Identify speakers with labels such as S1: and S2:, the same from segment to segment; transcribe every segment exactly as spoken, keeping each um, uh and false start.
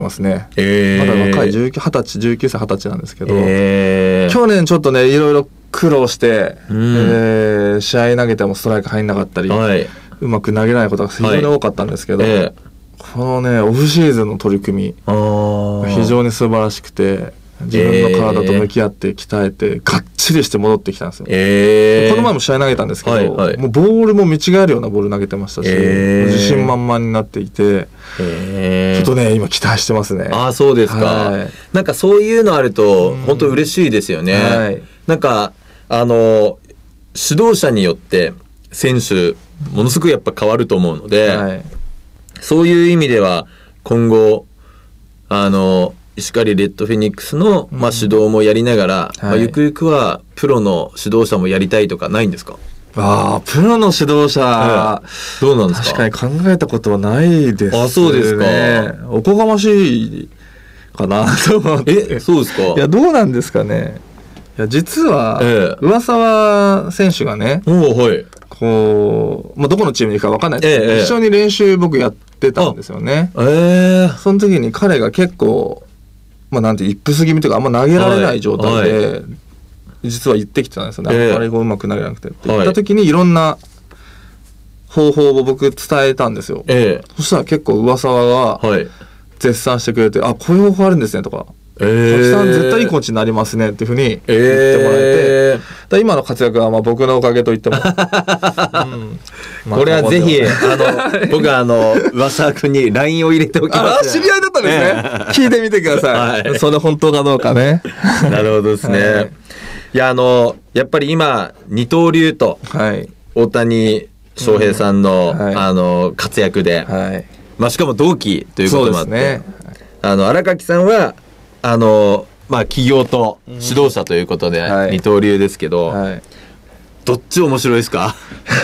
S1: ますね。
S2: えー、
S1: まだ若いじゅうきゅう、はたちじゅうきゅうさいはたちなんですけど、
S2: えー、
S1: 去年ちょっとねいろいろ苦労して、
S2: うん、
S1: えー、試合投げてもストライク入んなかったり、はい、うまく投げないことが非常に多かったんですけど、はい、えー、このねオフシーズンの取り組み非常に素晴らしくて、自分の体と向き合って鍛えて、えー、がっちりして戻ってきたんですよ、えー、この前も試合投げたんですけど、はいはい、もうボールも見違えるようなボール投げてましたし、えー、自信満々になっていて、えー、ちょっとね今期待してますね。
S2: あ、そうですか、はい、なんかそういうのあると本当嬉しいですよね、はい、なんかあの指導者によって選手ものすごくやっぱ変わると思うので、はい、そういう意味では今後あの石狩レッドフェニックスの、まあ、指導もやりながら、うん、まあ、ゆくゆくはプロの指導者もやりたいとかないんですか？
S1: ああ、プロの指導者、
S2: ええ、どうなんですか？
S1: 確かに考えたことはないですね。
S2: あ、そうですか。
S1: おこがましいかなと思って。
S2: え、そうですか？い
S1: や、どうなんですかね。いや、実は、ええ、上沢選手がね、
S2: お、はい、
S1: こう、まあ、どこのチームに行くか分かんないですけど、ええ、一緒に練習僕やってたんですよね。
S2: ええ、
S1: その時に彼が結構、まあ、なんてイップス気味というかあんま投げられない状態で、はいはい、実は言ってきてたんですよね、えー、あれがうまく投げなくてって言った時にいろんな方法を僕伝えたんですよ、えー、そしたら結構上沢が絶賛してくれて、はい、あ、こういう方法あるんですねとか、えー、さん絶対いいコーチになりますねっていうふうに言ってもらえて、えー、だ今の活躍はまあ僕のおかげと言っても、うん、
S2: まあ、これはぜひあの僕はあの上沢君に ライン を入れておきます。
S1: あ、知り合いだったんですね、えー、聞いてみてください、はい、それ本当かどうかね
S2: なるほどですね、はい、いや、あのやっぱり今二刀流と大谷翔平さんの、うん、はい、あの活躍で、はい、まあ、しかも同期ということもあって、ね、あの荒垣さんはあのまあ起業と指導者ということで、うん、はい、二刀流ですけど、はい、どっち面白いですか？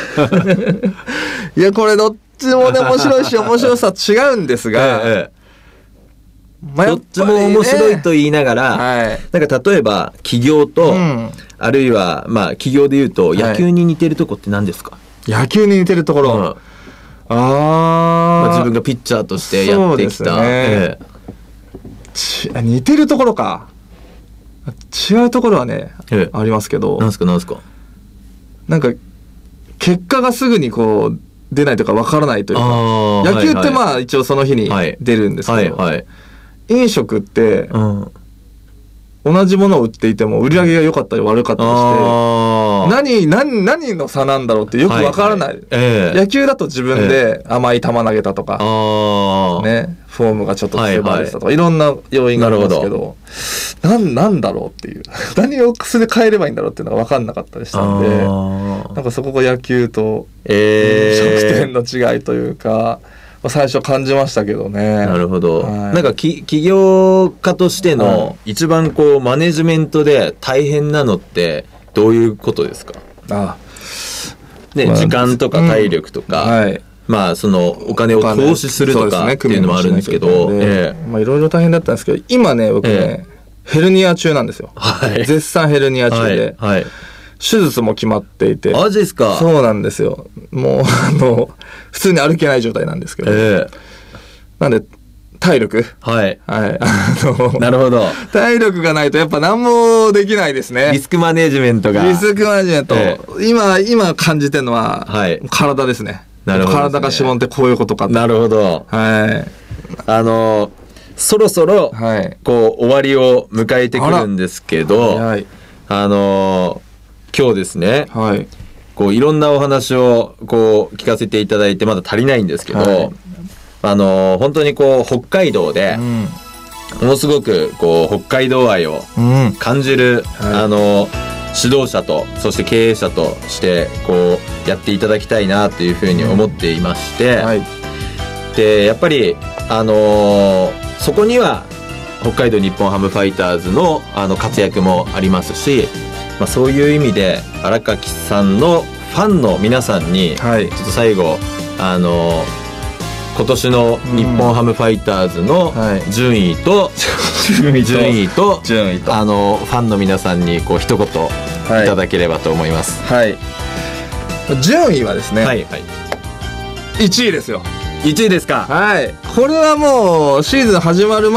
S1: いや、これどっちもね面白いし面白さ違うんですが、ええ、
S2: まあ、どっちも面白いと言いながら、はい、なんか例えば起業と、うん、あるいはまあ起業でいうと野球に似てるとこって何ですか？
S1: はい、野球に似てるところ、うん、あ、
S2: まあ、自分がピッチャーとしてやってきた、ね、ええ、
S1: 似てるところか、違うところはね、ええ、ありますけど、
S2: なんすかなんすか、
S1: なんか結果がすぐにこう出ないとか分からないというか、野球ってまあ一応その日に出るんですけど、はいはいはい、飲食って、うん、同じものを売っていても売り上げが良かったり悪かったりして何、何、何の差なんだろうってよく分からない、はいはい、えー、野球だと自分で甘い球投げたとか、えー、ね、フォームがちょっと強まれてたとか、はいはい、いろんな要因があるんですけど、なん、なんだろうっていう何を薬で変えればいいんだろうっていうのが分かんなかったりしたんで、なんかそこが野球と飲食店の違いというか、最初感じましたけどね。
S2: なるほど、はい、なんかき起業家としての一番こうマネジメントで大変なのってどういうことですか？ああ、ね、まあ、時間とか体力とか、うん、はい、まあそのお金を投資するとかっていうのもあるんですけど、
S1: まあいろいろ大変だったんですけど、今ね僕ね、えー、ヘルニア中なんですよ、はい、絶賛ヘルニア中で、はいはい、手術も決まっていて。
S2: マジですか？
S1: そうなんですよ。もうあの普通に歩けない状態なんですけど、えー、なんで体力、はいはい、あの
S2: なるほど、
S1: 体力がないとやっぱ何もできないですね。
S2: リスクマネジメントが
S1: リスクマネジメント、えー、今今感じてるのは、はい、体ですね。なるほどですね。体が資本ってこういうことか。
S2: なるほど、はい、あのそろそろ、はい、こう終わりを迎えてくるんですけど、はい、あの今日ですね、はい、こういろんなお話をこう聞かせていただいてまだ足りないんですけど、はい、あの本当にこう北海道で、うん、ものすごくこう北海道愛を感じる、うん、はい、あの指導者とそして経営者としてこうやっていただきたいなというふうに思っていまして、うん、はい、でやっぱりあのそこには北海道日本ハムファイターズのあの活躍もありますし、まあ、そういう意味で荒垣さんのファンの皆さんに、はい、ちょっと最後あの今年の日本ハムファイターズの順位と、うん、はい、順位と順位とあのファンの皆さんにこう一言いただければと思います。
S1: はい、はい、順位はですね、はいはい、いちいですよ。
S2: いちいですか。
S1: はい。これはもうシーズン始まる